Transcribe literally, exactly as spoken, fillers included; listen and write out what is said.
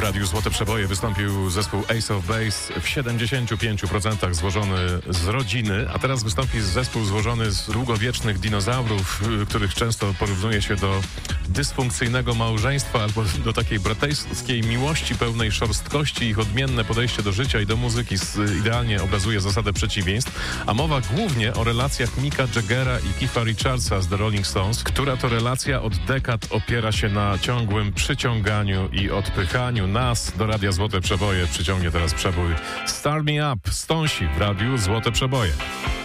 Radiu Złote Przeboje wystąpił zespół Ace of Base, w siedemdziesięciu pięciu procentach złożony z rodziny, a teraz wystąpi zespół złożony z długowiecznych dinozaurów, których często porównuje się do dysfunkcyjnego małżeństwa albo do takiej braterskiej miłości pełnej szorstkości. Ich odmienne podejście do życia i do muzyki idealnie obrazuje zasadę przeciwieństw, a mowa głównie o relacjach Micka Jaggera i Keitha Richardsa z The Rolling Stones, która to relacja od dekad opiera się na ciągłym przyciąganiu i odpychaniu. Nas do Radia Złote Przeboje przyciągnie teraz przebój Start Me Up, Stonsi w Radiu Złote Przeboje.